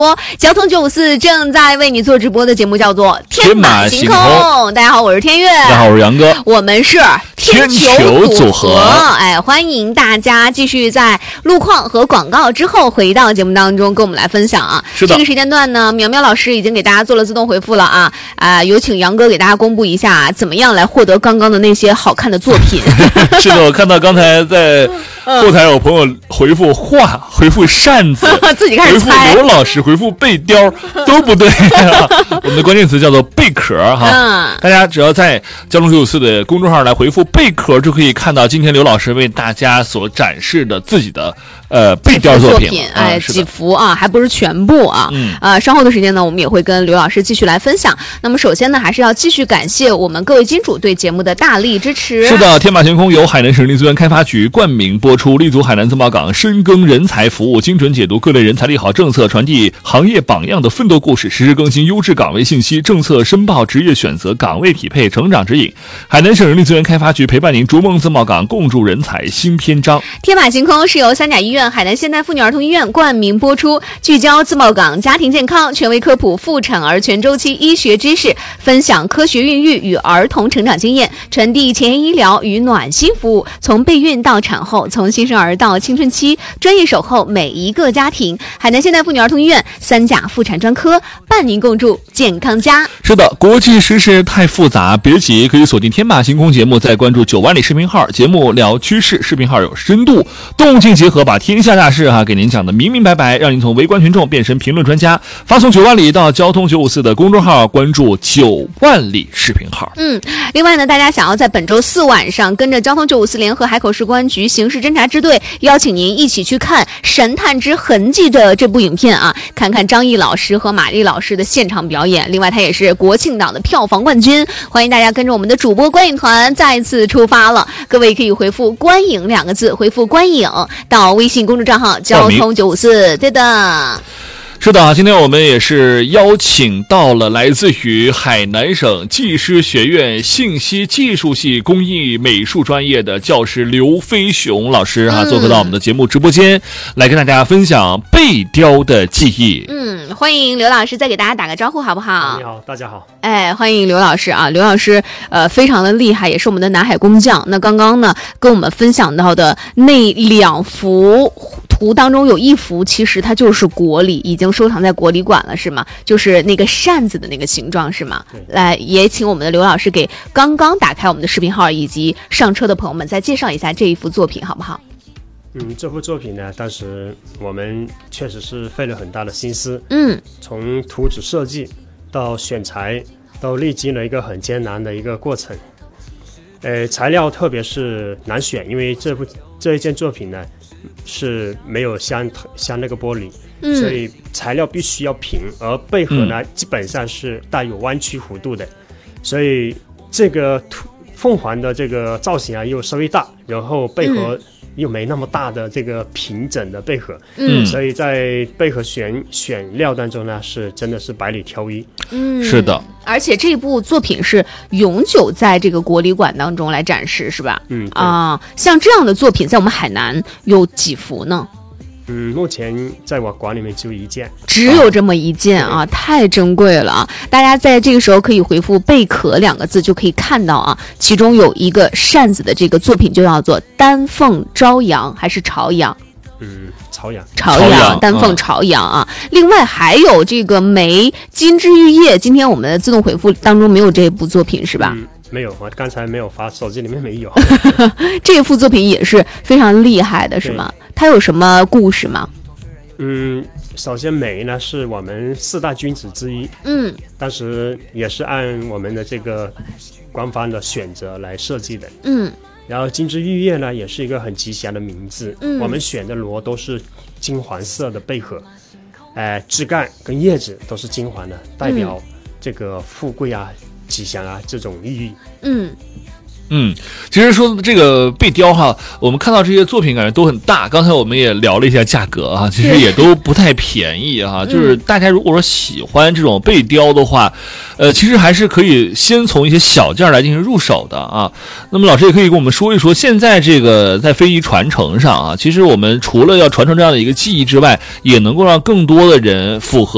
交通954正在为你做直播的节目叫做天马行空。大家好，我是天悦。 大家好，我是杨哥。 我们是天球组合。欢迎大家继续在路况和广告之后回到节目当中，跟我们来分享啊。 是的。 这个时间段呢，苗苗老师已经给大家做了自动回复了啊。有请杨哥给大家公布一下，怎么样来获得刚刚的那些好看的作品。 是的，我看到刚才在后台有朋友回复画，回复扇子， 自己开始猜， 回复刘老师，回复贝雕，都不对我们的关键词叫做贝壳哈。大家只要在交通954的公众号来回复贝壳，就可以看到今天刘老师为大家所展示的自己的贝雕作品。 几幅啊，还不是全部啊。稍后的时间呢，我们也会跟刘老师继续来分享。那么首先呢，还是要继续感谢我们各位金主对节目的大力支持。 是的，天马行空由海南省人力资源开发局冠名播出，立足海南自贸港，深耕人才服务，精准解读各类人才利好政策，传递行业榜样的奋斗故事，实时更新优质岗位信息、政策申报、职业选择、岗位匹配、成长指引。海南省人力资源开发局陪伴您逐梦自贸港，共筑人才新篇章。 天马行空是由三甲医院、海南现代妇女儿童医院冠名播出，聚焦自贸港家庭健康，权威科普妇产儿全周期医学知识，分享科学孕育与儿童成长经验，传递前沿医疗与暖心服务，从备孕到产后，从新生儿到青春期，专业守候每一个家庭。海南现代妇女儿童医院三甲妇产专科伴您共筑健康家。 是的，国际时事太复杂，别急，可以锁定天马行空节目，再关注9万里视频号，节目聊趋势，视频号有深度，动静结合，把天下大事给您讲得明明白白，让您从围观群众变身评论专家。发送9万里到交通954的公众号，关注9万里视频号。 另外呢，大家想要在本周4晚上跟着交通954联合海口市公安局刑事侦查支队，邀请您一起去看《神探之痕迹》的这部影片啊，看看张译老师和马丽老师的现场表演。另外，他也是国庆档的票房冠军。欢迎大家跟着我们的主播观影团再次出发了。各位可以回复"观影"2个字，回复"观影"到微信公众账号交通954。对的。 是的，今天我们也是邀请到了来自于海南省技师学院信息技术系工艺美术专业的教师刘飞雄老师做客到我们的节目直播间，来跟大家分享贝雕的技艺。 欢迎刘老师再给大家打个招呼好不好？ 你好，大家好。 欢迎刘老师啊，刘老师非常的厉害，也是我们的南海工匠。那刚刚呢跟我们分享到的那2幅图当中，有1幅其实它就是国礼，已经收藏在国礼馆了，是吗？就是那个扇子的那个形状，是吗？来，也请我们的刘老师给刚刚打开我们的视频号以及上车的朋友们再介绍一下这一幅作品好不好？ 这幅作品呢，当时我们确实是费了很大的心思，从图纸设计到选材，都历经了一个很艰难的一个过程。材料特别是难选，因为这一件作品呢是没有镶那个玻璃，所以材料必须要平，而贝壳呢基本上是带有弯曲弧度的，所以这个凤凰的这个造型又稍微大，然后贝壳又没那么大的这个平整的贝壳，所以在贝壳选料当中呢，是真的是百里挑一。 是的， 而且这部作品是永久在这个国礼馆当中来展示，是吧？像这样的作品在我们海南有几幅呢？ 目前在我馆里面只有1件， 只有这么1件啊，太珍贵了啊！大家在这个时候可以回复"贝壳"2个字，就可以看到啊，其中有一个扇子的这个作品就叫做丹凤朝阳还是朝阳？朝阳，丹凤朝阳啊！另外还有这个梅金枝玉叶，今天我们的自动回复当中没有这部作品是吧？ 没有，我刚才没有发，手机里面没有。 这幅作品也是非常厉害的，是吗？它有什么故事吗？ 首先梅呢是我们4大君子之一，当时也是按我们的这个官方的选择来设计的，然后金枝玉叶呢也是一个很吉祥的名字，我们选的螺都是金黄色的贝壳，枝干跟叶子都是金黄的，代表这个富贵吉祥这种寓意。 其实说这个贝雕我们看到这些作品感觉都很大，刚才我们也聊了一下价格其实也都不太便宜就是大家如果说喜欢这种贝雕的话，其实还是可以先从一些小件来进行入手的那么老师也可以跟我们说一说，现在这个在非遗传承上其实我们除了要传承这样的一个技艺之外，也能够让更多的人符合